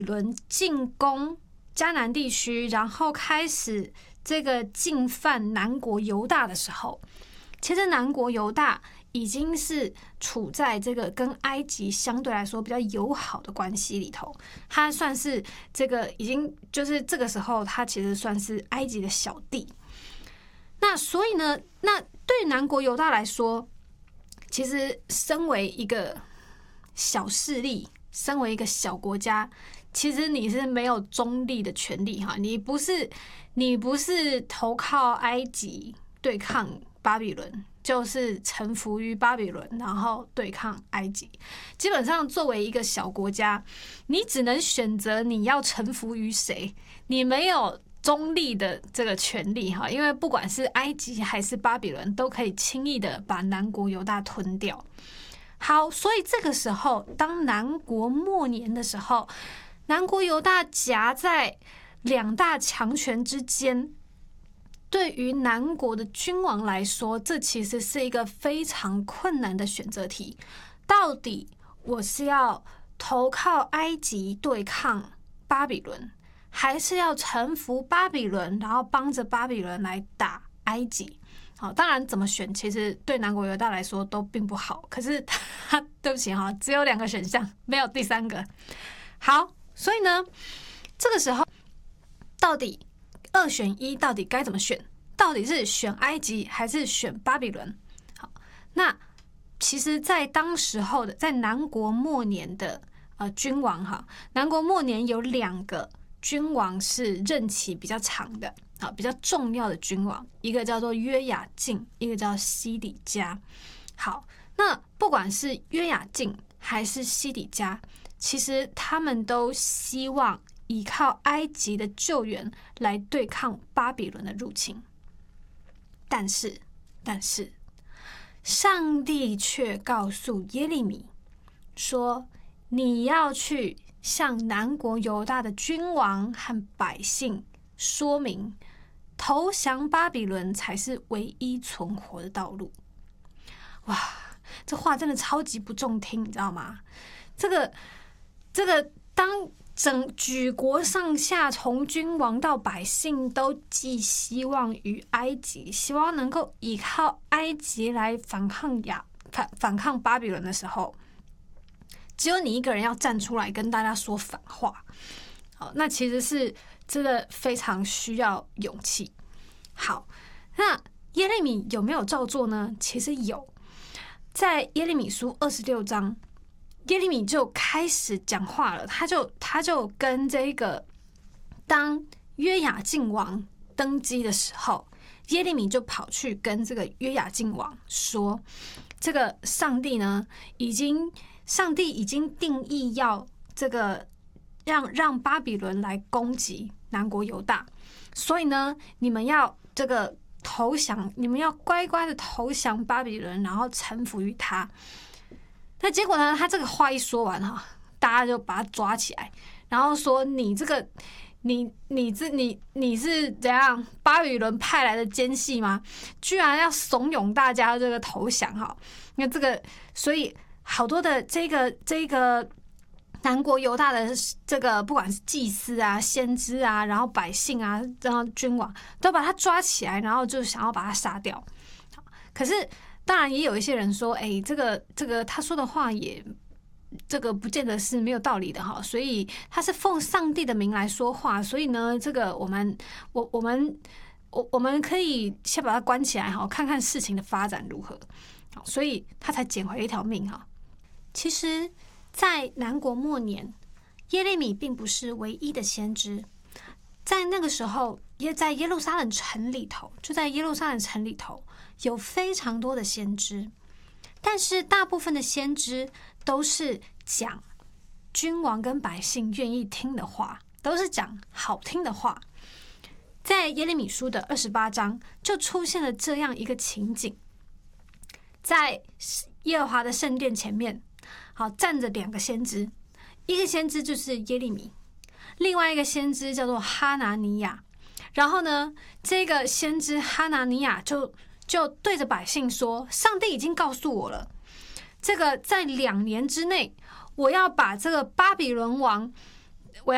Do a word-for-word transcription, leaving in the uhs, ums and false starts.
伦进攻迦南地区，然后开始这个进犯南国犹大的时候，其实南国犹大已经是处在这个跟埃及相对来说比较友好的关系里头，他算是这个已经就是这个时候，他其实算是埃及的小弟。那所以呢，那对南国犹大来说，其实身为一个小势力，身为一个小国家，其实你是没有中立的权利哈，你不是你不是投靠埃及对抗巴比伦，就是臣服于巴比伦，然后对抗埃及。基本上作为一个小国家，你只能选择你要臣服于谁，你没有中立的这个权利哈，因为不管是埃及还是巴比伦，都可以轻易的把南国犹大吞掉。好，所以这个时候，当南国末年的时候，南国犹大夹在两大强权之间，对于南国的君王来说，这其实是一个非常困难的选择题。到底我是要投靠埃及对抗巴比伦，还是要臣服巴比伦，然后帮着巴比伦来打埃及？好，当然怎么选，其实对南国犹大来说都并不好。可是他对不起哈，只有两个选项，没有第三个。好，所以呢，这个时候到底二选一，到底该怎么选？到底是选埃及还是选巴比伦？好，那其实，在当时候的在南国末年的呃君王哈，南国末年有两个君王是任期比较长的。好，比较重要的君王，一个叫做约雅敬，一个叫西底家。好，那不管是约雅敬还是西底家，其实他们都希望依靠埃及的救援来对抗巴比伦的入侵。但是，但是，上帝却告诉耶利米说：“你要去向南国犹大的君王和百姓说明，投降巴比伦才是唯一存活的道路。”哇，这话真的超级不中听，你知道吗？这个，这个，当整举国上下，从君王到百姓，都寄希望于埃及，希望能够依靠埃及来反抗亚反反抗巴比伦的时候，只有你一个人要站出来跟大家说反话。好，那其实是真的非常需要勇气。好，那耶利米有没有照做呢？其实有，在耶利米书二十六章，耶利米就开始讲话了。他就他就跟这个当约雅敬王登基的时候，耶利米就跑去跟这个约雅敬王说，这个上帝呢，已经上帝已经定义要这个让让巴比伦来攻击南国犹大，所以呢，你们要这个投降，你们要乖乖的投降巴比伦，然后臣服于他。那结果呢，他这个话一说完哈，大家就把他抓起来，然后说你这个你你这你你是怎样巴比伦派来的奸细吗？居然要怂恿大家这个投降哈？那这个，所以好多的这个这个南国犹大的这个不管是祭司啊、先知啊，然后百姓啊，然后君王都把他抓起来，然后就想要把他杀掉。可是当然也有一些人说，哎，这个这个他说的话也这个不见得是没有道理的哈，所以他是奉上帝的名来说话，所以呢，这个我们我我们我我们可以先把他关起来哈，看看事情的发展如何。所以他才捡回了一条命哈。其实，在南国末年，耶利米并不是唯一的先知，在那个时候，也在耶路撒冷城里头，就在耶路撒冷城里头有非常多的先知，但是大部分的先知都是讲君王跟百姓愿意听的话，都是讲好听的话。在耶利米书的二十八章就出现了这样一个情景，在耶和华的圣殿前面，好站着两个先知，一个先知就是耶利米，另外一个先知叫做哈拿尼亚。然后呢，这个先知哈拿尼亚就就对着百姓说，上帝已经告诉我了，这个在两年之内，我要把这个巴比伦王